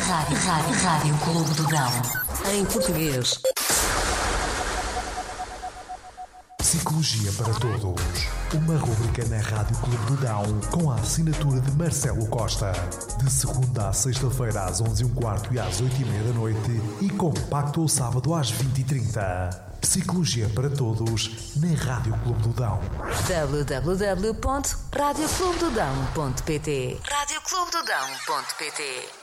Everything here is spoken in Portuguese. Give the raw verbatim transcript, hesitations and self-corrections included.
Rádio, Rádio, Rádio Clube do Dão. Em português. Psicologia para Todos. Uma rubrica na Rádio Clube do Dão com a assinatura de Marcelo Costa. De segunda à sexta-feira às onze e um quarto e às oito e meia da noite e compacto ao sábado às vinte e trinta. Psicologia para Todos na Rádio Clube do Dão. w w w ponto rádio clube do dão ponto p t rádio clube do dão ponto p t